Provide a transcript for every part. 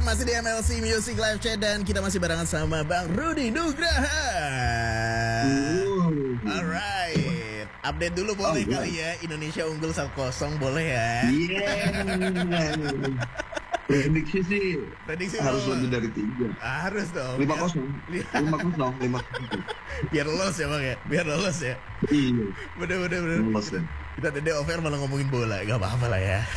masih di MLC Music Live Chat dan kita masih barengan sama Bang Rudy Nugraha. Alright, update dulu boleh kali ya. Indonesia unggul 1-0 boleh ya? Prediksi sih harus lo. lebih dari 3. Harus dong. 5-0. Biar lolos ya Bang ya. Biar lolos ya. Iya. Bener. Lolos ya. Kita tadi over malah ngomongin bola. Gak apa-apa lah ya.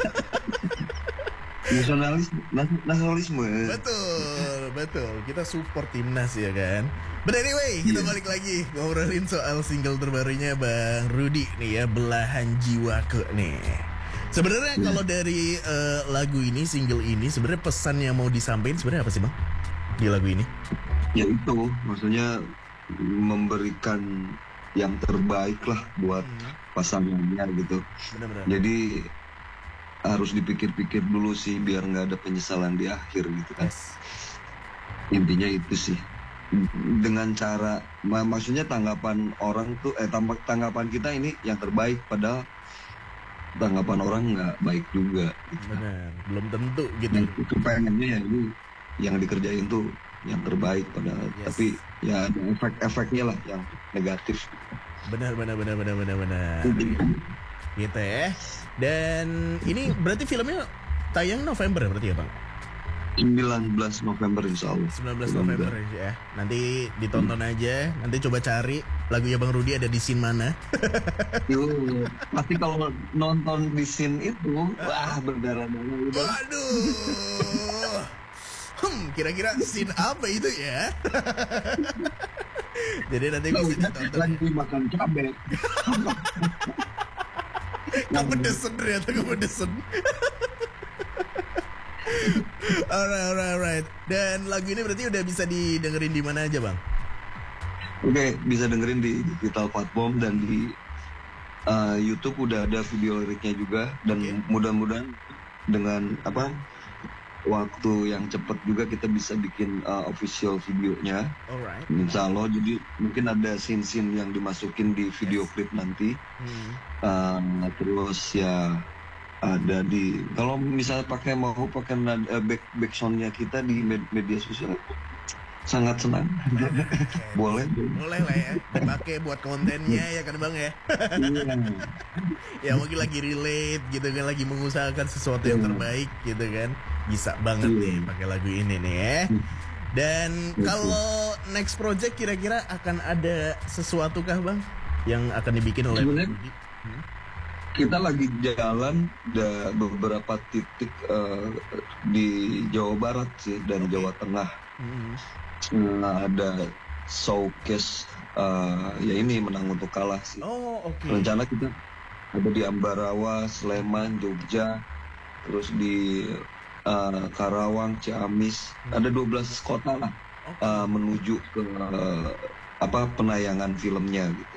Nasionalisme. Betul. Kita support timnas ya kan. But anyway, kita balik lagi ngobrolin soal single terbarunya Bang Rudy nih ya, Belahan Jiwaku nih. Sebenarnya kalau dari lagu ini, single ini, sebenarnya pesan yang mau disampaikan sebenarnya apa sih Bang di lagu ini? Ya itu, maksudnya memberikan yang terbaik lah buat pasangannya gitu. Benar-benar. Jadi harus dipikir-pikir dulu sih biar nggak ada penyesalan di akhir gitu kan. Yes. Intinya itu sih. Dengan cara maksudnya tanggapan orang tuh tanggapan kita ini yang terbaik, padahal tanggapan orang nggak baik juga gitu. Benar, belum tentu gitu. Itu pengennya ya ini yang dikerjain tuh yang terbaik padahal, tapi ya ada efek-efeknya lah yang negatif. Benar. Gitu ya. Dan ini berarti filmnya tayang November berarti ya Bang? 19 November insya Allah. 19 November ya. Nanti ditonton aja. Nanti coba cari lagunya Bang Rudy ada di scene mana. Yuk, pasti kalau nonton di scene itu wah berdarah-darah gitu. Waduh. Kira-kira scene apa itu ya? Jadi nanti bisa ditonton. Lagi makan cabai. Kepedesan ternyata, kepedesan. Alright. Dan lagu ini berarti udah bisa didengerin di mana aja Bang? Oke, bisa dengerin di digital platform dan di YouTube udah ada video liriknya juga, dan mudah-mudahan dengan waktu yang cepat juga kita bisa bikin official videonya. Alright. Insya Allah, jadi mungkin ada scene-scene yang dimasukin di video klip nanti. Terus ya ada di, kalau misalnya mau pakai back soundnya kita di media sosial, sangat senang. Boleh lah ya, dipakai buat kontennya ya kan Bang ya. Ya mungkin lagi relate gitu kan, lagi mengusahakan sesuatu yang terbaik gitu kan, bisa banget nih pakai lagu ini nih ya. Dan kalau next project kira-kira akan ada sesuatu kah Bang yang akan dibikin oleh Bang Rudy? Kita lagi jalan beberapa titik di Jawa Barat sih dan Jawa Tengah. Ada showcase ya ini menang untuk kalah sih. Rencana kita ada di Ambarawa, Sleman, Jogja, terus di Karawang, Ciamis, ada 12 kota lah menuju ke penayangan filmnya gitu.